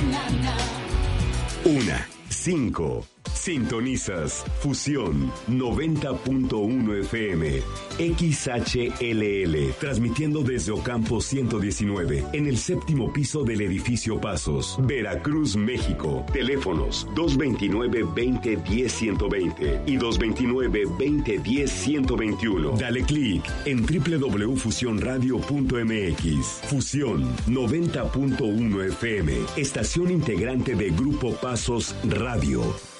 1:05. Sintonizas Fusión 90.1 FM, XHLL, transmitiendo desde Ocampo 119, en el 7º piso del edificio Pasos, Veracruz, México. Teléfonos 229-2010-120 y 229-2010-121. Dale clic en www.fusionradio.mx. Fusión 90.1 FM, estación integrante de Grupo Pasos Radio.